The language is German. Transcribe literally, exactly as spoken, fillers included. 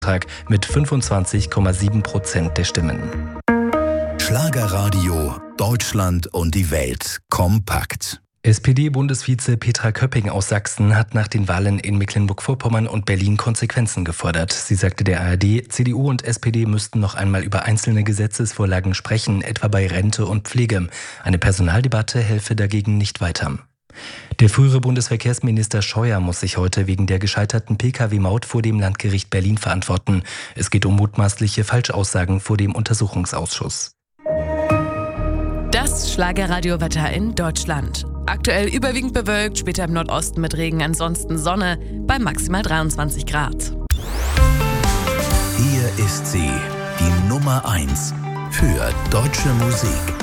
mit fünfundzwanzig Komma sieben Prozent der Stimmen. Schlagerradio Deutschland und die Welt kompakt. S P D-Bundesvize Petra Köpping aus Sachsen hat nach den Wahlen in Mecklenburg-Vorpommern und Berlin Konsequenzen gefordert. Sie sagte der A R D, C D U und S P D müssten noch einmal über einzelne Gesetzesvorlagen sprechen, etwa bei Rente und Pflege. Eine Personaldebatte helfe dagegen nicht weiter. Der frühere Bundesverkehrsminister Scheuer muss sich heute wegen der gescheiterten P K W-Maut vor dem Landgericht Berlin verantworten. Es geht um mutmaßliche Falschaussagen vor dem Untersuchungsausschuss. Das Schlagerradiowetter in Deutschland. Aktuell überwiegend bewölkt, später im Nordosten mit Regen, ansonsten Sonne bei maximal dreiundzwanzig Grad. Hier ist sie, die Nummer eins für deutsche Musik.